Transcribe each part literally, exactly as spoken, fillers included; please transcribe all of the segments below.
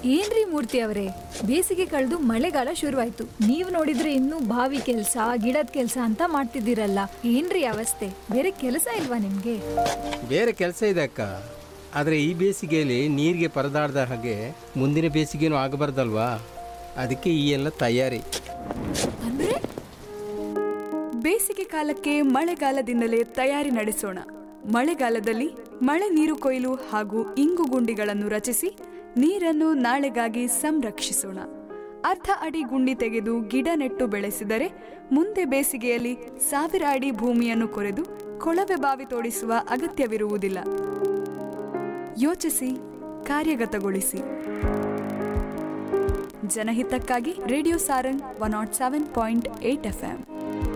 ಏನ್ರಿ ಮೂರ್ತಿ ಅವರೇ, ಬೇಸಿಗೆ ಕಳೆದು ಮಳೆಗಾಲ ಶುರುವಾಯ್ತು. ನೀವ್ ನೋಡಿದ್ರೆ ಇನ್ನೂ ಬಾವಿ ಕೆಲ್ಸ, ಗಿಡದ ಕೆಲ್ಸ ಅಂತ ಮಾಡ್ತಿದ್ದೀರಲ್ಲ, ಏನ್ರಿ ಅವಸ್ಥೆ? ಬೇರೆ ಕೆಲಸ ಇಲ್ವಾ ನಿಮ್ಗೆ? ಬೇರೆ ಕೆಲಸ ಇದೆ ಅಕ್ಕ, ಆದರೆ ಈ ಬೇಸಿಗೆಯಲ್ಲಿ ನೀರಿಗೆ ಪರದಾಡ್ದ ಹಾಗೆ ಮುಂದಿನ ಬೇಸಿಗೆನೂ ಆಗಬಾರ್ದಲ್ವಾ, ಅದಕ್ಕೆ ಈ ಎಲ್ಲ ತಯಾರಿ. ಅಂದ್ರೆ ಬೇಸಿಗೆ ಕಾಲಕ್ಕೆ ಮಳೆಗಾಲದಿಂದಲೇ ತಯಾರಿ ನಡೆಸೋಣ. ಮಳೆಗಾಲದಲ್ಲಿ ಮಳೆ ನೀರು ಕೊಯ್ಲು ಹಾಗೂ ಇಂಗು ಗುಂಡಿಗಳನ್ನು ರಚಿಸಿ ನೀರನ್ನು ನಾಳೆಗಾಗಿ ಸಂರಕ್ಷಿಸೋಣ. ಅರ್ಧ ಅಡಿ ಗುಂಡಿ ತೆಗೆದು ಗಿಡ ನೆಟ್ಟು ಬೆಳೆಸಿದರೆ ಮುಂದೆ ಬೇಸಿಗೆಯಲ್ಲಿ ಸಾವಿರ ಅಡಿ ಭೂಮಿಯನ್ನು ಕೊರೆದು ಕೊಳವೆ ಬಾವಿ ತೋಡಿಸುವ ಅಗತ್ಯವಿರುವುದಿಲ್ಲ. ಯೋಚಿಸಿ, ಕಾರ್ಯಗತಗೊಳಿಸಿ. ಜನಹಿತಕ್ಕಾಗಿ radio Sarang one not seven point eight F M.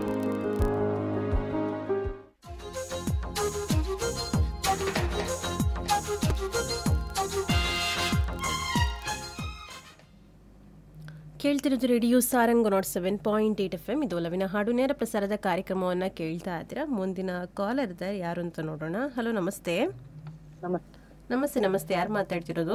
ಕೇಳ್ತಿರೋದು radio Sarang not seven point eight F M. ಇದು ಒಲವಿನ ಹಾಡು ನೇರ ಪ್ರಸಾರದ ಕಾರ್ಯಕ್ರಮವನ್ನು ಕೇಳ್ತಾ ಇದ್ದೀರಾ. ಮುಂದಿನ ಕಾಲರ್ ಇದ್ದಾರೆ, ಯಾರು ಅಂತ ನೋಡೋಣ. ಹಲೋ, ನಮಸ್ತೆ. ನಮಸ್ತೆ ನಮಸ್ತೆ ಯಾರು ಮಾತಾಡ್ತಿರೋದು?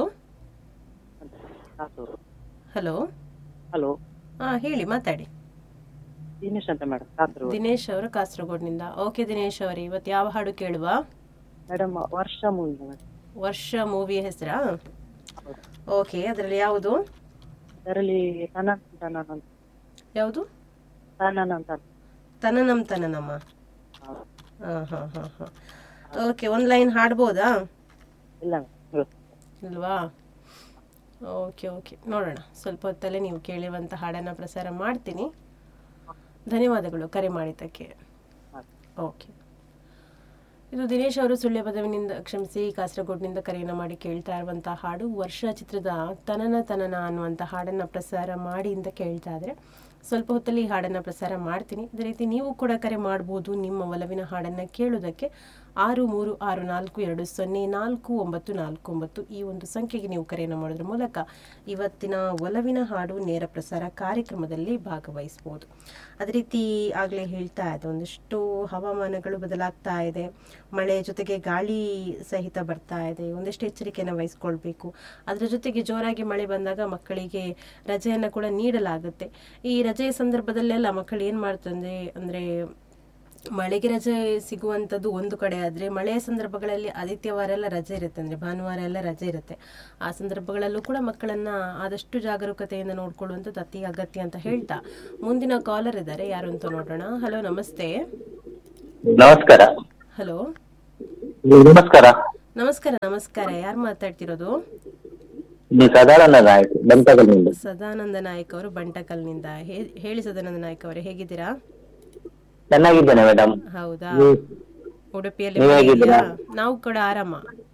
ಹಲೋ ಹಲೋ ಹಾಂ, ಹೇಳಿ, ಮಾತಾಡಿ. ದಿನೇಶ್ ಅಂತ ಮೇಡಮ್, ಕಾಸರಗೋಡು. ದಿನೇಶ್ ಅವರು ಕಾಸರಗೋಡಿನಿಂದ. ಓಕೆ ದಿನೇಶ್ ಅವರೇ, ಇವತ್ತು ಯಾವ ಹಾಡು ಕೇಳುವ? ಮೇಡಮ್, ವರ್ಷ ಮೂವಿ. ವರ್ಷ ಮೂವಿಯ ಹೆಸರಾ? ಓಕೆ, ಅದರಲ್ಲಿ ಯಾವುದು? ಅದರಲ್ಲಿ ತನನ ತನನ ಅಂತ. ಯಾವುದು? ತನನ ಅಂತ. ತನನಂ ತನನಮ್ಮ. ಹಾಂ ಹಾಂ ಹಾಂ ಹಾಂ ಓಕೆ, ಒಂದು ಲೈನ್ ಹಾಡ್ಬೋದಾ? ಇಲ್ಲ ಇಲ್ವಾ? ಓಕೆ ಓಕೆ, ನೋಡೋಣ. ಸ್ವಲ್ಪ ಹೊತ್ತಲ್ಲೇ ನೀವು ಕೇಳಿರುವಂಥ ಹಾಡನ್ನು ಪ್ರಸಾರ ಮಾಡ್ತೀನಿ. ಧನ್ಯವಾದಗಳು ಕರೆ ಮಾಡಿದ್ದಕ್ಕೆ. ಓಕೆ, ಇದು ದಿನೇಶ್ ಅವರು ಸುಳ್ಯ ಪದವಿನಿಂದ, ಕ್ಷಮಿಸಿ, ಕಾಸರಗೋಡಿನಿಂದ ಕರೆಯನ್ನು ಮಾಡಿ ಕೇಳ್ತಾ ಇರುವಂಥ ಹಾಡು ವರ್ಷ ಚಿತ್ರದ ತನನ ತನನ ಅನ್ನುವಂಥ ಹಾಡನ್ನು ಪ್ರಸಾರ ಮಾಡಿ ಅಂತ ಕೇಳ್ತಾ ಇದ್ರೆ ಸ್ವಲ್ಪ ಹೊತ್ತಲ್ಲಿ ಈ ಹಾಡನ್ನು ಪ್ರಸಾರ ಮಾಡ್ತೀನಿ. ಅದೇ ರೀತಿ ನೀವು ಕೂಡ ಕರೆ ಮಾಡ್ಬೋದು ನಿಮ್ಮ ಒಲವಿನ ಹಾಡನ್ನು ಕೇಳೋದಕ್ಕೆ. ಆರು ಮೂರು ಆರು ನಾಲ್ಕು ಎರಡು ಸೊನ್ನೆ ನಾಲ್ಕು ಒಂಬತ್ತು ನಾಲ್ಕು ಒಂಬತ್ತು ಈ ಒಂದು ಸಂಖ್ಯೆಗೆ ನೀವು ಕರೆಯನ್ನು ಮಾಡೋದ್ರ ಮೂಲಕ ಇವತ್ತಿನ ಒಲವಿನ ಹಾಡು ನೇರ ಪ್ರಸಾರ ಕಾರ್ಯಕ್ರಮದಲ್ಲಿ ಭಾಗವಹಿಸ್ಬೋದು. ಅದೇ ರೀತಿ ಆಗಲೇ ಹೇಳ್ತಾ ಇದೆ, ಒಂದಿಷ್ಟು ಹವಾಮಾನಗಳು ಬದಲಾಗ್ತಾ ಇದೆ, ಮಳೆ ಜೊತೆಗೆ ಗಾಳಿ ಸಹಿತ ಬರ್ತಾ ಇದೆ, ಒಂದಿಷ್ಟು ಎಚ್ಚರಿಕೆಯನ್ನು ವಹಿಸ್ಕೊಳ್ಬೇಕು. ಅದರ ಜೊತೆಗೆ ಜೋರಾಗಿ ಮಳೆ ಬಂದಾಗ ಮಕ್ಕಳಿಗೆ ರಜೆಯನ್ನು ಕೂಡ ನೀಡಲಾಗುತ್ತೆ. ಈ ರಜೆಯ ಸಂದರ್ಭದಲ್ಲೆಲ್ಲ ಮಕ್ಕಳು ಏನು ಮಾಡ್ತಂದ್ರೆ ಅಂದರೆ ಮಳೆಗೆ ರಜೆ ಸಿಗುವಂಥದ್ದು ಒಂದು ಕಡೆ, ಆದರೆ ಮಳೆಯ ಸಂದರ್ಭಗಳಲ್ಲಿ ಆದಿತ್ಯವಾರ ಎಲ್ಲ ರಜೆ ಇರುತ್ತೆ, ಅಂದರೆ ಭಾನುವಾರ ಎಲ್ಲ ರಜೆ ಇರುತ್ತೆ. ಆ ಸಂದರ್ಭಗಳಲ್ಲೂ ಕೂಡ ಮಕ್ಕಳನ್ನು ಆದಷ್ಟು ಜಾಗರೂಕತೆಯಿಂದ ನೋಡ್ಕೊಳ್ಳುವಂಥದ್ದು ಅತಿ ಅಗತ್ಯ ಅಂತ ಹೇಳ್ತಾ ಮುಂದಿನ ಕಾಲರ್ ಇದ್ದಾರೆ, ಯಾರು ಅಂತ ನೋಡೋಣ. ಹಲೋ, ನಮಸ್ತೆ. ನಮಸ್ಕಾರ. ಹಲೋ, ನಮಸ್ಕಾರ. ನಮಸ್ಕಾರ ನಮಸ್ಕಾರ ಯಾರು ಮಾತಾಡ್ತಿರೋದು? ಸದಾನಂದ ನಾಯಕ್, ಬಂಟಕಲ್ನಿಂದ. ಸದಾನಂದ ನಾಯಕ್ ಅವರು ಬಂಟಕಲ್ನಿಂದ. ಹೇಳಿ ಸದಾನಂದ ನಾಯಕ್ ಅವರೇ, ಹೇಗಿದ್ದೀರಾ? ಚೆನ್ನಾಗಿದ್ದೇನೆ ಮೇಡಮ್. ಹೌದಾ, ನೀವು- ಉಡುಪಿಯಲ್ಲಿ ನೀವು ಮಳೆ ಹೇಗಿದ್ದೀರಾ? ಇದೆಯಾ? ನಾವು ಕೂಡ ಆರಾಮ.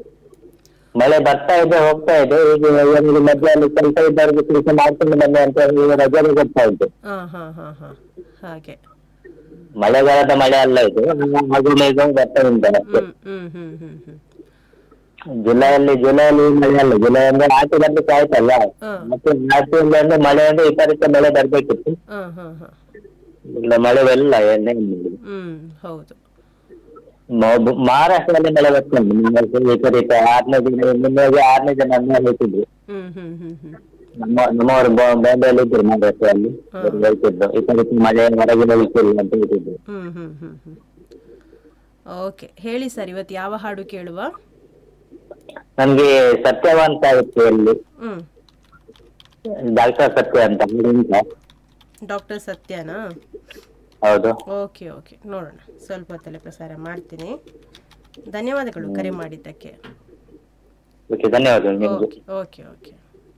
ಮಳೆ ಬರ್ತಾ ಇದೆ, ಹೋಗ್ತಾ ಇದೆ. ಈಗ ಒಂದು ಮಧ್ಯಾಹ್ನ ಕೆಲಸ ಇದ್ದವ್ರಿಗೆ ಕೆಲಸ ಮಾಡ್ಕೊಂಡು ಬಂದೆ ಅಂತ ಹೇಳಿ ಈಗ ರಜೆ ಕೊಡ್ತಾ ಇದ್ದೆ. ಹಾ ಹಾ ಹಾ ಹಾ ಹಾಗೆ. ಮಳೆಗಾಲದ ಮಳೆ ಅಲ್ಲ ಇದು, ಹಾಗೂ ಈಗ ಬರ್ತಾ ಉಂಟು. ಹ್ಮ್ ಹ್ಮ್ ಹ್ಮ್ ಹ್ಮ್ ಹ್ಮ್ ಜುಲೈಯಲ್ಲಿ ಜುಲೈಯಲ್ಲಿ ಮಳೆ ಅಲ್ಲ, ಜುಲೈ ಅಂದ್ರೆ ನಾಲ್ಕು ಬರ್ಲಿಕ್ಕೆ ಆಯ್ತಲ್ಲ, ಹಾ ಮತ್ತೆ ನಾಲ್ಕು ಅಂದ್ರೆ ಮಳೆ ಅಂದ್ರೆ ವಿಪರೀತ ಮಳೆ ಬರ್ಬೇಕಿತ್ತು. ಹಾ ಹಾ ಹಾ ಇಲ್ಲ ಮಳೆ ಇಲ್ಲ, ಎಣ್ಣೆ ಇಲ್ಲ. ಹ್ಮ್ ಹೌದು. ಮ- ಮಹಾರಾಷ್ಟ್ರದಲ್ಲಿ ಮಳೆ ಬರ್ತದೆ ವಿಪರೀತ. ಆರನೇ ದಿನ ನಿನ್ನೆಗೆ ಆರನೇ ಜನ ಅನ್ನ ಹೇಳ್ತಿದ್ರು. ಹ್ಮ್ ಹ್ಮ್ ಹ್ಮ್ ಹ್ಮ್ ನಮ್ಮ ನಮ್ಮವರು ಬಾಂಬೆಯಲ್ಲಿ ಇದ್ರು ಮಹಾರಾಷ್ಟ್ರದಲ್ಲಿ, ಅವ್ರು ಹೇಳ್ತಿದ್ರು ವಿಪರೀತ ಮಳೆ ಹೊರಗಿನ ವಿಷಯ ಅಂತ ಹೇಳ್ತಿದ್ರು. ಹ್ಮ್ ಹ್ಮ್ ಹ್ಮ್ ಹ್ಮ್ ಓಕೆ, ಹೇಳಿ ಸರ್, ಇವತ್ತು ಯಾವ ಹಾಡು ಕೇಳುವ? ನಮ್ಗೆ ಸತ್ಯವಾನ್ ಸಾಹಿತ್ಯದಲ್ಲಿ ಹ್ಮ್ ಡಾಕ್ಟರ್ ಸತ್ಯ ಅಂತ ಉಂಟ. ಡಾಕ್ಟರ್ ಸತ್ಯನಾ? ಹೌದು. ಓಕೆ ಓಕೆ, ನೋಡೋಣ. ಸ್ವಲ್ಪ ಹೊತ್ತಲ್ಲೇ ಪ್ರಸಾರ ಮಾಡ್ತೀನಿ. ಧನ್ಯವಾದಗಳು ಕರೆ ಮಾಡಿದ್ದಕ್ಕೆ. ಓಕೆ, ಧನ್ಯವಾದಗಳು ನಿಮ್ಗೆ. ಓಕೆ ಓಕೆ ಓಕೆ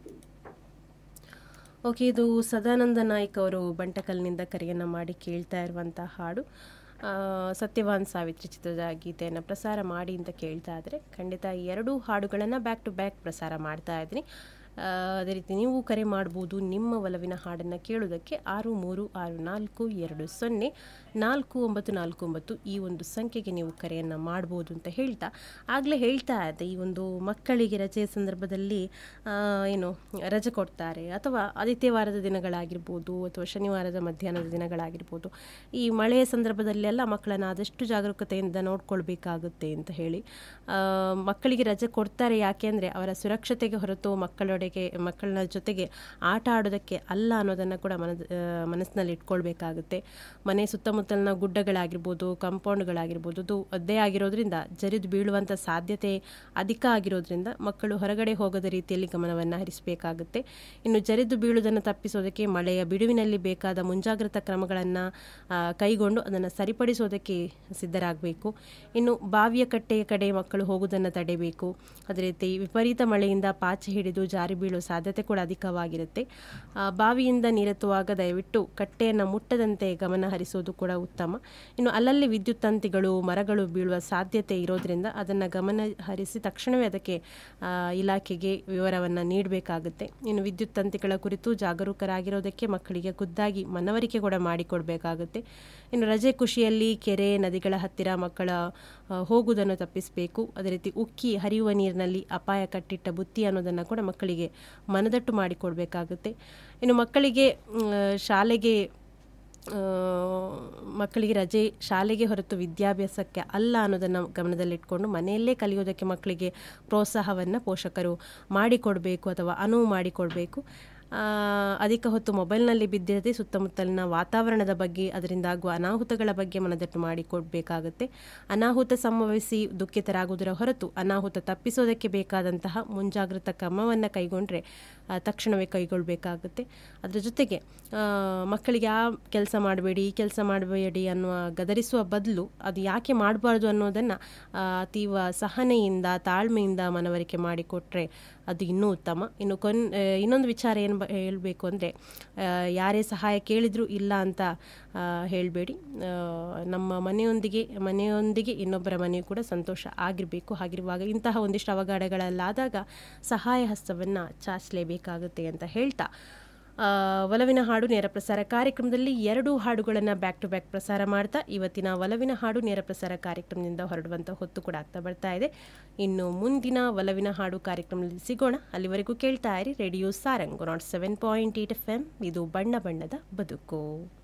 ಓಕೆ ಇದು ಸದಾನಂದ ನಾಯ್ಕ್ ಅವರು ಬಂಟಕಲ್ನಿಂದ ಕರೆಯನ್ನು ಮಾಡಿ ಕೇಳ್ತಾ ಇರುವಂಥ ಹಾಡು ಆ, ಸತ್ಯವಾನ್ ಸಾವಿತ್ರಿ ಚಿತ್ರದ ಗೀತೆಯನ್ನು ಪ್ರಸಾರ ಮಾಡಿ ಅಂತ ಕೇಳ್ತಾ ಇದ್ರೆ ಖಂಡಿತ ಈ ಎರಡೂ ಹಾಡುಗಳನ್ನು ಬ್ಯಾಕ್ ಟು ಬ್ಯಾಕ್ ಪ್ರಸಾರ ಮಾಡ್ತಾ ಇದ್ದೀನಿ. ಆ, ಅದೇ ರೀತಿ ನೀವು ಕರೆ ಮಾಡ್ಬೋದು ನಿಮ್ಮ ಒಲವಿನ ಹಾಡನ್ನು ಕೇಳೋದಕ್ಕೆ. ಆರು ಮೂರು ಆರು ನಾಲ್ಕು ಎರಡು ಸೊನ್ನೆ ನಾಲ್ಕು ಒಂಬತ್ತು ನಾಲ್ಕು ಒಂಬತ್ತು ಈ ಒಂದು ಸಂಖ್ಯೆಗೆ ನೀವು ಕರೆಯನ್ನು ಮಾಡ್ಬೋದು ಅಂತ ಹೇಳ್ತಾ ಆಗಲೇ ಹೇಳ್ತಾ ಇದ್ದೆ, ಈ ಒಂದು ಮಕ್ಕಳಿಗೆ ರಜೆಯ ಸಂದರ್ಭದಲ್ಲಿ ಆ, ಏನು ರಜೆ ಕೊಡ್ತಾರೆ, ಅಥವಾ ಆದಿತ್ಯವಾರದ ದಿನಗಳಾಗಿರ್ಬೋದು ಅಥವಾ ಶನಿವಾರದ ಮಧ್ಯಾಹ್ನದ ದಿನಗಳಾಗಿರ್ಬೋದು, ಈ ಮಳೆಯ ಸಂದರ್ಭದಲ್ಲೆಲ್ಲ ಮಕ್ಕಳನ್ನು ಆದಷ್ಟು ಜಾಗರೂಕತೆಯಿಂದ ನೋಡ್ಕೊಳ್ಬೇಕಾಗುತ್ತೆ ಅಂತ ಹೇಳಿ ಆ, ಮಕ್ಕಳಿಗೆ ರಜೆ ಕೊಡ್ತಾರೆ. ಯಾಕೆ ಅಂದರೆ ಅವರ ಸುರಕ್ಷತೆಗೆ ಹೊರತು ಮಕ್ಕಳೊಡೆ ಕಡೆಗೆ ಮಕ್ಕಳ ಜೊತೆಗೆ ಆಟ ಆಡೋದಕ್ಕೆ ಅಲ್ಲ ಅನ್ನೋದನ್ನು ಕೂಡ ಮನ ಮನಸ್ಸಿನಲ್ಲಿ ಇಟ್ಕೊಳ್ಬೇಕಾಗುತ್ತೆ. ಮನೆ ಸುತ್ತಮುತ್ತಲಿನ ಗುಡ್ಡಗಳಾಗಿರ್ಬೋದು, ಕಾಂಪೌಂಡ್ಗಳಾಗಿರ್ಬೋದು, ಅದು ಒದ್ದೆ ಆಗಿರೋದ್ರಿಂದ ಜರಿದು ಬೀಳುವಂಥ ಸಾಧ್ಯತೆ ಅಧಿಕ ಆಗಿರೋದ್ರಿಂದ ಮಕ್ಕಳು ಹೊರಗಡೆ ಹೋಗದ ರೀತಿಯಲ್ಲಿ ಗಮನವನ್ನು ಹರಿಸಬೇಕಾಗುತ್ತೆ. ಇನ್ನು ಜರಿದು ಬೀಳುವುದನ್ನು ತಪ್ಪಿಸೋದಕ್ಕೆ ಮಳೆಯ ಬಿಡುವಿನಲ್ಲಿ ಬೇಕಾದ ಮುಂಜಾಗ್ರತಾ ಕ್ರಮಗಳನ್ನು ಕೈಗೊಂಡು ಅದನ್ನು ಸರಿಪಡಿಸೋದಕ್ಕೆ ಸಿದ್ಧರಾಗಬೇಕು. ಇನ್ನು ಬಾವಿಯ ಕಟ್ಟೆಯ ಕಡೆ ಮಕ್ಕಳು ಹೋಗುವುದನ್ನು ತಡೆಯಬೇಕು. ಅದೇ ರೀತಿ ವಿಪರೀತ ಮಳೆಯಿಂದ ಪಾಚಿ ಹಿಡಿದು ಜಾರಿ ಬೀಳುವ ಸಾಧ್ಯತೆ ಕೂಡ ಅಧಿಕವಾಗಿರುತ್ತೆ. ಬಾವಿಯಿಂದ ನೀರೆತ್ತುವಾಗ ದಯವಿಟ್ಟು ಕಟ್ಟೆಯನ್ನು ಮುಟ್ಟದಂತೆ ಗಮನ ಹರಿಸೋದು ಕೂಡ ಉತ್ತಮ. ಇನ್ನು ಅಲ್ಲಲ್ಲಿ ವಿದ್ಯುತ್ ತಂತಿಗಳು, ಮರಗಳು ಬೀಳುವ ಸಾಧ್ಯತೆ ಇರೋದ್ರಿಂದ ಅದನ್ನು ಗಮನ ಹರಿಸಿ ತಕ್ಷಣವೇ ಅದಕ್ಕೆ ಇಲಾಖೆಗೆ ವಿವರವನ್ನು ನೀಡಬೇಕಾಗುತ್ತೆ. ಇನ್ನು ವಿದ್ಯುತ್ ತಂತಿಗಳ ಕುರಿತು ಜಾಗರೂಕರಾಗಿರೋದಕ್ಕೆ ಮಕ್ಕಳಿಗೆ ಖುದ್ದಾಗಿ ಮನವರಿಕೆ ಕೂಡ ಮಾಡಿಕೊಡ್ಬೇಕಾಗುತ್ತೆ. ಇನ್ನು ರಜೆ ಖುಷಿಯಲ್ಲಿ ಕೆರೆ, ನದಿಗಳ ಹತ್ತಿರ ಮಕ್ಕಳ ಹೋಗುವುದನ್ನು ತಪ್ಪಿಸಬೇಕು. ಅದೇ ರೀತಿ ಉಕ್ಕಿ ಹರಿಯುವ ನೀರಿನಲ್ಲಿ ಅಪಾಯ ಕಟ್ಟಿಟ್ಟ ಬುತ್ತಿ ಅನ್ನೋದನ್ನು ಕೂಡ ಮಕ್ಕಳಿಗೆ ಮನದಟ್ಟು ಮಾಡಿಕೊಡ್ಬೇಕಾಗುತ್ತೆ. ಇನ್ನು ಮಕ್ಕಳಿಗೆ ಶಾಲೆಗೆ ಮಕ್ಕಳಿಗೆ ರಜೆ ಶಾಲೆಗೆ ಹೊರತು ವಿದ್ಯಾಭ್ಯಾಸಕ್ಕೆ ಅಲ್ಲ ಅನ್ನೋದನ್ನು ಗಮನದಲ್ಲಿಟ್ಕೊಂಡು ಮನೆಯಲ್ಲೇ ಕಲಿಯೋದಕ್ಕೆ ಮಕ್ಕಳಿಗೆ ಪ್ರೋತ್ಸಾಹವನ್ನು ಪೋಷಕರು ಮಾಡಿಕೊಡಬೇಕು ಅಥವಾ ಅನುವು ಮಾಡಿಕೊಡಬೇಕು. ಅಧಿಕ ಹೊತ್ತು ಮೊಬೈಲ್ನಲ್ಲಿ ಬಿದ್ದಿರದೆ ಸುತ್ತಮುತ್ತಲಿನ ವಾತಾವರಣದ ಬಗ್ಗೆ, ಅದರಿಂದ ಆಗುವ ಅನಾಹುತಗಳ ಬಗ್ಗೆ ಮನದಟ್ಟು ಮಾಡಿಕೊಡ್ಬೇಕಾಗುತ್ತೆ. ಅನಾಹುತ ಸಂಭವಿಸಿ ದುಃಖಿತರಾಗುವುದರ ಹೊರತು ಅನಾಹುತ ತಪ್ಪಿಸೋದಕ್ಕೆ ಬೇಕಾದಂತಹ ಮುಂಜಾಗ್ರತಾ ಕ್ರಮವನ್ನು ಕೈಗೊಂಡ್ರೆ ತಕ್ಷಣವೇ ಕೈಗೊಳ್ಳಬೇಕಾಗುತ್ತೆ. ಅದರ ಜೊತೆಗೆ ಮಕ್ಕಳಿಗೆ ಆ ಕೆಲಸ ಮಾಡಬೇಡಿ, ಈ ಕೆಲಸ ಮಾಡಬೇಡಿ ಅನ್ನುವ ಗದರಿಸುವ ಬದಲು ಅದು ಯಾಕೆ ಮಾಡಬಾರ್ದು ಅನ್ನೋದನ್ನು ಅತೀವ ಸಹನೆಯಿಂದ, ತಾಳ್ಮೆಯಿಂದ ಮನವರಿಕೆ ಮಾಡಿಕೊಟ್ರೆ ಅದು ಇನ್ನೂ ಉತ್ತಮ. ಇನ್ನು ಕೊನ್ ಇನ್ನೊಂದು ವಿಚಾರ ಏನು ಬ ಹೇಳಬೇಕು ಅಂದರೆ, ಯಾರೇ ಸಹಾಯ ಕೇಳಿದರೂ ಇಲ್ಲ ಅಂತ ಹೇಳಬೇಡಿ. ನಮ್ಮ ಮನೆಯೊಂದಿಗೆ ಮನೆಯೊಂದಿಗೆ ಇನ್ನೊಬ್ಬರ ಮನೆಯೂ ಕೂಡ ಸಂತೋಷ ಆಗಿರಬೇಕು. ಹಾಗಿರುವಾಗ ಇಂತಹ ಒಂದಿಷ್ಟು ಅವಘಡಗಳಲ್ಲಾದಾಗ ಸಹಾಯ ಹಸ್ತವನ್ನು ಚಾಚಲೇಬೇಕಾಗುತ್ತೆ ಅಂತ ಹೇಳ್ತಾ, ಒಲವಿನ ಹಾಡು ನೇರ ಪ್ರಸಾರ ಕಾರ್ಯಕ್ರಮದಲ್ಲಿ ಎರಡು ಹಾಡುಗಳನ್ನು ಬ್ಯಾಕ್ ಟು ಬ್ಯಾಕ್ ಪ್ರಸಾರ ಮಾಡ್ತಾ ಇವತ್ತಿನ ಒಲವಿನ ಹಾಡು ನೇರ ಪ್ರಸಾರ ಕಾರ್ಯಕ್ರಮದಿಂದ ಹೊರಡುವಂಥ ಹೊತ್ತು ಕೂಡ ಆಗ್ತಾ ಬರ್ತಾ ಇದೆ. ಇನ್ನು ಮುಂದಿನ ಒಲವಿನ ಹಾಡು ಕಾರ್ಯಕ್ರಮದಲ್ಲಿ ಸಿಗೋಣ. ಅಲ್ಲಿವರೆಗೂ ಕೇಳ್ತಾ ಇರಿ radio Sarang not seven point eight F M. ಇದು ಬಣ್ಣ ಬಣ್ಣದ ಬದುಕು.